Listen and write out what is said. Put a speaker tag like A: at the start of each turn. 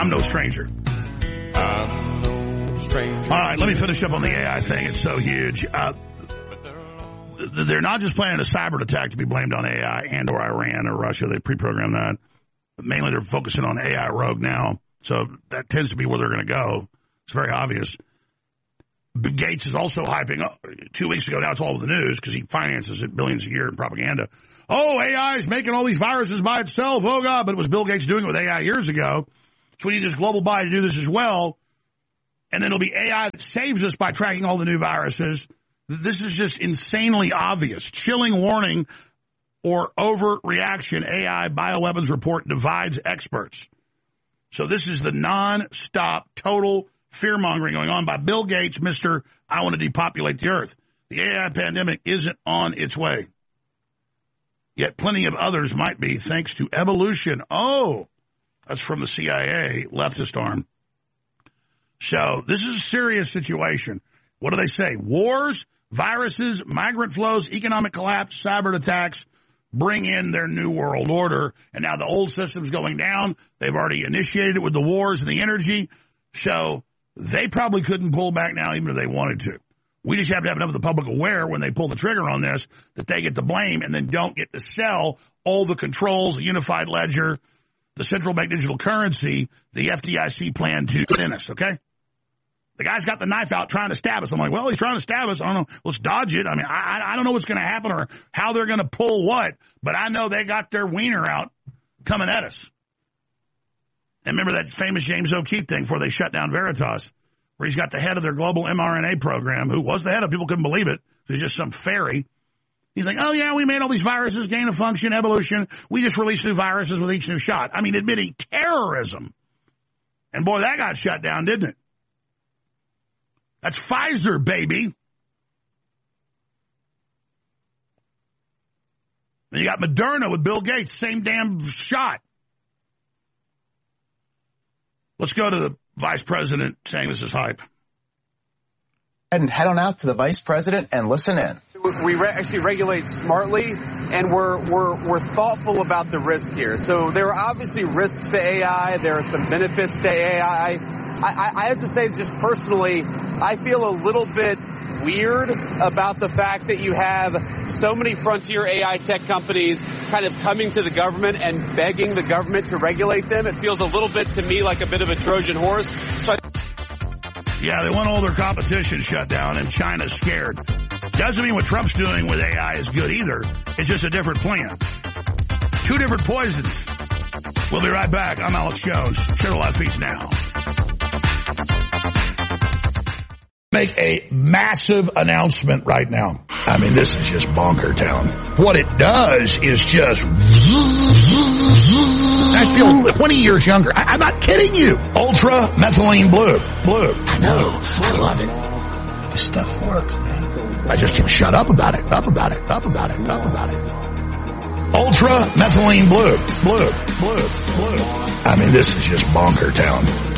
A: I'm no stranger.
B: I'm no stranger.
A: All right, let me finish up on the AI thing. It's so huge. They're not just planning a cyber attack to be blamed on AI and or Iran or Russia. They pre-programmed that. But mainly they're focusing on AI rogue now. So that tends to be where they're going to go. It's very obvious. Gates is also hyping up 2 weeks ago. Now it's all over the news because he finances it billions a year in propaganda. Oh, AI is making all these viruses by itself. Oh, God. But it was Bill Gates doing it with AI years ago. So we need this global buy to do this as well. And then it'll be AI that saves us by tracking all the new viruses. This is just insanely obvious. Chilling warning or overreaction. AI bioweapons report divides experts. So this is the non-stop total fear-mongering going on by Bill Gates, Mr. I want to depopulate the earth. The AI pandemic isn't on its way. Yet plenty of others might be thanks to evolution. Oh, that's from the CIA, leftist arm. So this is a serious situation. What do they say? Wars, viruses, migrant flows, economic collapse, cyber attacks bring in their new world order. And now the old system's going down. They've already initiated it with the wars and the energy. So they probably couldn't pull back now even if they wanted to. We just have to have enough of the public aware when they pull the trigger on this that they get the blame and then don't get to sell all the controls, the unified ledger, the central bank digital currency, the FDIC plan to put in us, okay? The guy's got the knife out trying to stab us. I'm like, well, he's trying to stab us. I don't know. Let's dodge it. I mean, I don't know what's going to happen or how they're going to pull what, but I know they got their wiener out coming at us. And remember that famous James O'Keefe thing before they shut down Veritas, where he's got the head of their global mRNA program, who was the head of, people couldn't believe it. He's just some fairy. He's like, oh, yeah, we made all these viruses, gain of function, evolution. We just released new viruses with each new shot. I mean, admitting terrorism. And boy, that got shut down, didn't it? That's Pfizer, baby. Then you got Moderna with Bill Gates, same damn shot. Let's go to the vice president saying this is hype.
C: And head on out to the vice president and listen in.
D: We actually regulate smartly, and we're thoughtful about the risk here. So there are obviously risks to AI. There are some benefits to AI. I have to say, just personally, I feel a little bit weird about the fact that you have so many frontier AI tech companies kind of coming to the government and begging the government to regulate them. It feels a little bit to me like a bit of a Trojan horse.
A: Yeah, they want all their competition shut down, and China's scared. Doesn't mean what Trump's doing with AI is good either. It's just a different plan. Two different poisons. We'll be right back. I'm Alex Jones. Share the live feeds now. Make a massive announcement right now. I mean, this is just bonker town. What it does is just... I feel 20 years younger. I'm not kidding you. Ultra methylene blue. I know. I love it. This stuff works, man. I just can't shut up about it. Up about it. Ultra methylene blue. I mean, this is just bonker town.